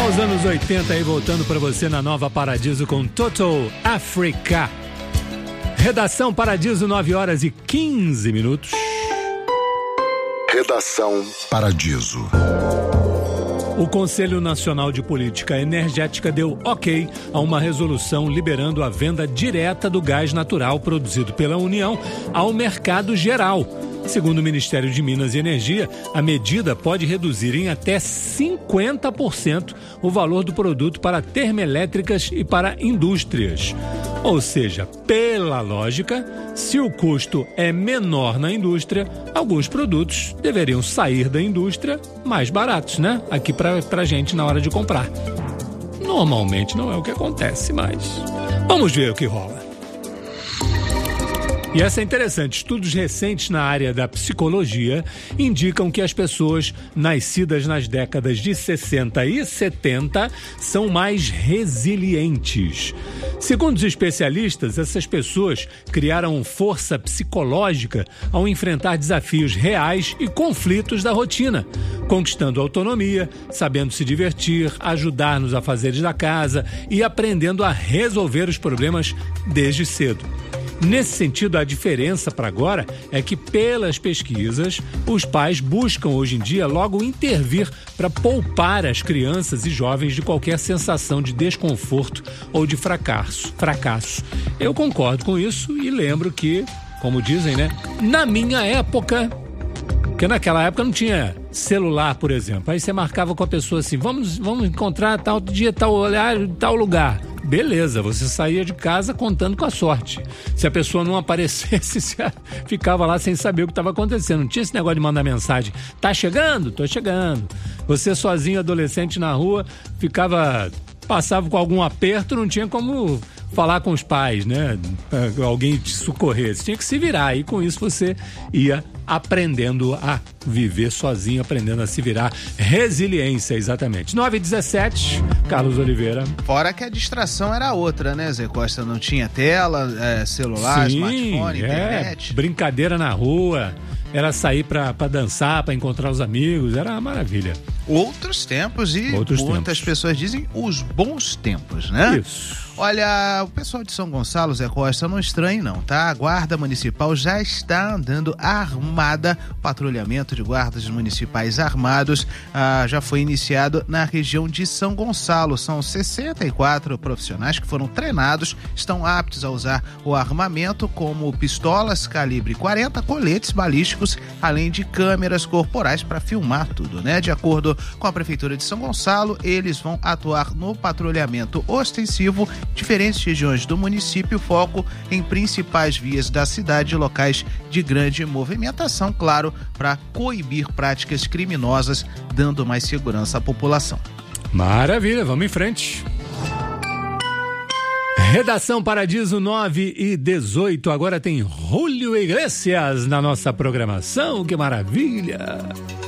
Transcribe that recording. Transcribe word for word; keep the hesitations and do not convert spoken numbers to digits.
Aos anos oitenta aí, voltando para você na Nova Paradiso com Total Africa. Redação Paradiso, nove horas e quinze minutos. Redação Paradiso. O Conselho Nacional de Política Energética deu ok a uma resolução liberando a venda direta do gás natural produzido pela União ao mercado geral. Segundo o Ministério de Minas e Energia, a medida pode reduzir em até cinquenta por cento o valor do produto para termoelétricas e para indústrias. Ou seja, pela lógica, se o custo é menor na indústria, alguns produtos deveriam sair da indústria mais baratos, né? Aqui para a gente na hora de comprar. Normalmente não é o que acontece, mas vamos ver o que rola. E essa é interessante. Estudos recentes na área da psicologia indicam que as pessoas nascidas nas décadas de sessenta e setenta são mais resilientes. Segundo os especialistas, essas pessoas criaram força psicológica ao enfrentar desafios reais e conflitos da rotina, conquistando autonomia, sabendo se divertir, ajudar nos afazeres da casa e aprendendo a resolver os problemas desde cedo. Nesse sentido, a diferença para agora é que, pelas pesquisas, os pais buscam hoje em dia logo intervir para poupar as crianças e jovens de qualquer sensação de desconforto ou de fracasso. fracasso. Eu concordo com isso e lembro que, como dizem, né, na minha época, porque naquela época não tinha celular, por exemplo, aí você marcava com a pessoa assim, vamos, vamos encontrar tal dia, tal horário, tal lugar. Beleza, você saía de casa contando com a sorte. Se a pessoa não aparecesse, você ficava lá sem saber o que estava acontecendo. Não tinha esse negócio de mandar mensagem. Tá chegando? Tô chegando. Você sozinho, adolescente na rua, ficava, passava com algum aperto, não tinha como falar com os pais, né? Alguém te socorrer. Você tinha que se virar. E com isso você ia aprendendo a viver sozinho, aprendendo a se virar. Resiliência, exatamente. nove e dezessete, Carlos Oliveira. Fora que a distração era outra, né, Zé Costa? Não tinha tela, é, celular, Sim, smartphone, é, internet. Brincadeira na rua, era sair pra, pra dançar, pra encontrar os amigos, era uma maravilha. Outros tempos e Outros muitas tempos. pessoas dizem os bons tempos, né? Isso. Olha, o pessoal de São Gonçalo, Zé Costa, não estranhe não, tá? A Guarda Municipal já está andando armada. O patrulhamento de guardas municipais armados ah, já foi iniciado na região de São Gonçalo. São sessenta e quatro profissionais que foram treinados, estão aptos a usar o armamento como pistolas calibre quarenta, coletes balísticos, além de câmeras corporais para filmar tudo, né? De acordo com a Prefeitura de São Gonçalo, eles vão atuar no patrulhamento ostensivo diferentes regiões do município, foco em principais vias da cidade e locais de grande movimentação, claro, para coibir práticas criminosas, dando mais segurança à população. Maravilha, vamos em frente. Redação Paradiso nove e dezoito, agora tem Julio Iglesias na nossa programação, que maravilha!